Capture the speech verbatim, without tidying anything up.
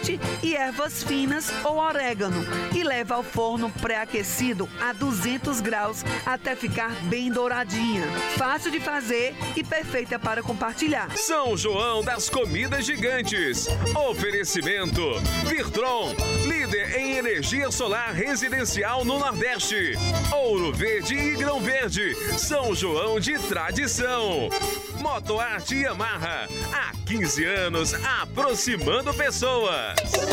tomate e ervas finas ou orégano e leva ao forno pré-aquecido a duzentos graus até ficar bem douradinha. Fácil de fazer e perfeita para compartilhar. São João das Comidas Gigantes. Oferecimento Virtron, líder em energia solar residencial no Nordeste. Ouro Verde e Grão Verde, São João de tradição. Motoarte Yamaha, há quinze anos aproximando pessoas.